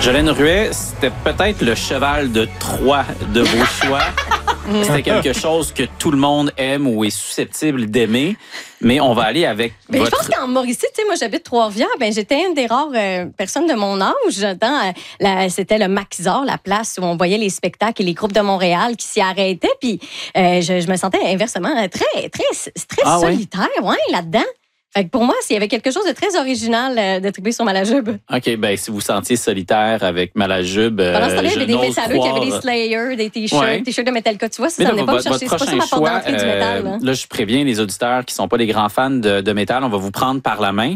Jolene Ruet, c'était peut-être le cheval de Troie de vos choix. C'était quelque chose que tout le monde aime ou est susceptible d'aimer. Mais on va aller avec Je pense qu'en Mauricie, tu sais, moi, j'habite Trois-Rivières. J'étais une des rares personnes de mon âge. C'était le Maxor, la place où on voyait les spectacles et les groupes de Montréal qui s'y arrêtaient. Puis je me sentais inversement très solitaire, là-dedans. Fait que pour moi, s'il y avait quelque chose de très original de triper sur Malajube. OK, ben si vous sentiez solitaire avec Malajube, pendant ce temps-là, il y avait des métalleux qui avaient des Slayers, des t-shirts de Metallica. Tu vois, ça n'en est pas me chercher. C'est pas ça ma porte d'entrée du métal. Là, je préviens les auditeurs qui sont pas des grands fans de métal, on va vous prendre par la main.